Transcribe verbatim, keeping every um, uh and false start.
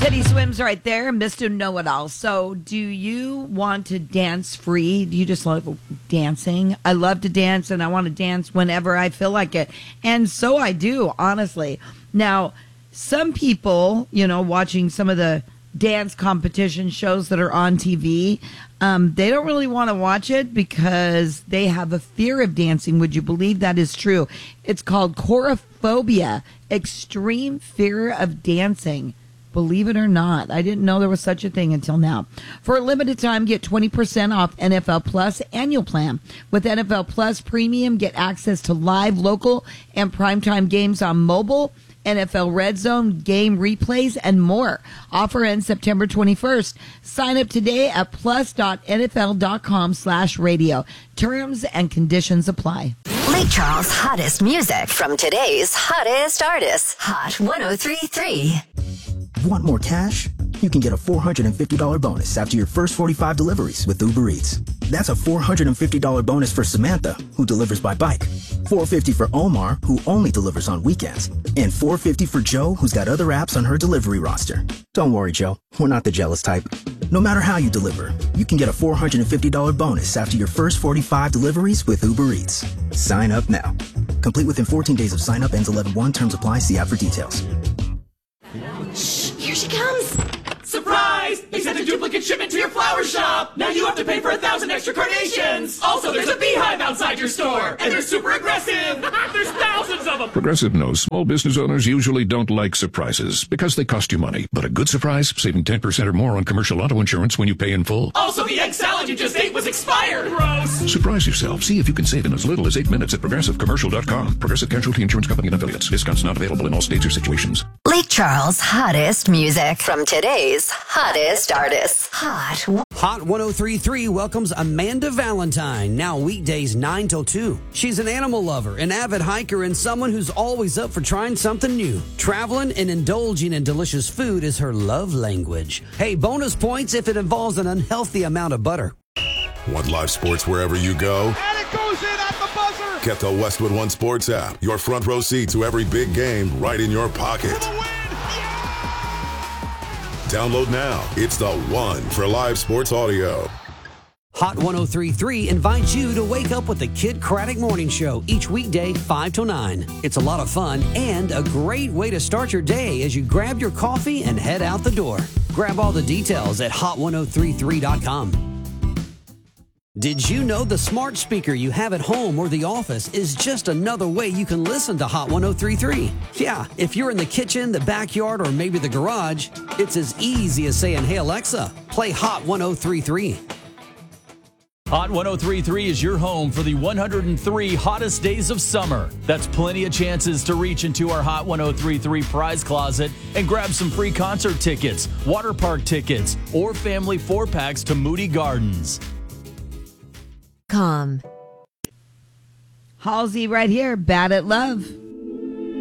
Teddy Swims right there, Mister Know-It-All. So do you want to dance free? Do you just love dancing? I love to dance, and I want to dance whenever I feel like it. And so I do, honestly. Now, some people, you know, watching some of the dance competition shows that are on T V, um, they don't really want to watch it because they have a fear of dancing. Would you believe that is true? It's called chorophobia, extreme fear of dancing. Believe it or not, I didn't know there was such a thing until now. For a limited time, get twenty percent off N F L Plus annual plan. With N F L Plus Premium, get access to live, local, and primetime games on mobile, N F L Red Zone, game replays, and more. Offer ends September twenty-first. Sign up today at plus.nfl.com slash radio. Terms and conditions apply. Lake Charles' hottest music from today's hottest artists. Hot ten thirty-three. Want more cash? You can get a four hundred fifty dollars bonus after your first forty-five deliveries with Uber Eats. That's a four hundred fifty dollars bonus for Samantha, who delivers by bike, four hundred fifty dollars for Omar, who only delivers on weekends, and four hundred fifty dollars for Joe, who's got other apps on her delivery roster. Don't worry, Joe. We're not the jealous type. No matter how you deliver, you can get a four hundred fifty dollars bonus after your first forty-five deliveries with Uber Eats. Sign up now. Complete within fourteen days of sign up, ends eleven one. Terms apply. See app for details. Shh, here she comes. Surprise! They sent a duplicate shipment to your flower shop! Now you have to pay for a thousand extra carnations! Also, there's a beehive outside your store! And they're super aggressive! There's thousands of them! Progressive knows small business owners usually don't like surprises because they cost you money. But a good surprise, saving ten percent or more on commercial auto insurance when you pay in full. Also, the egg salad you just ate was expired! Gross! Surprise yourself. See if you can save in as little as eight minutes at progressive commercial dot com. Progressive Casualty Insurance Company and affiliates. Discounts not available in all states or situations. Lake Charles' hottest music from today's hottest artists. Hot. Hot ten thirty-three welcomes Amanda Valentine, now weekdays nine till two. She's an animal lover, an avid hiker, and someone who's always up for trying something new. Traveling and indulging in delicious food is her love language. Hey, bonus points if it involves an unhealthy amount of butter. Want live sports wherever you go? And it goes in at the buzzer! Get the Westwood One Sports app. Your front row seat to every big game right in your pocket. For the win! Download now. It's the one for live sports audio. Hot ten thirty-three invites you to wake up with the Kid Craddock Morning Show each weekday, five till nine. It's a lot of fun and a great way to start your day as you grab your coffee and head out the door. Grab all the details at hot ten thirty-three dot com. Did you know the smart speaker you have at home or the office is just another way you can listen to Hot ten thirty-three? Yeah, if you're in the kitchen, the backyard, or maybe the garage, it's as easy as saying, "Hey Alexa, play Hot ten thirty-three." Hot ten thirty-three is your home for the one hundred three hottest days of summer. That's plenty of chances to reach into our Hot ten thirty-three prize closet and grab some free concert tickets, water park tickets, or family four-packs to Moody Gardens. Com. Halsey right here, Bad at Love.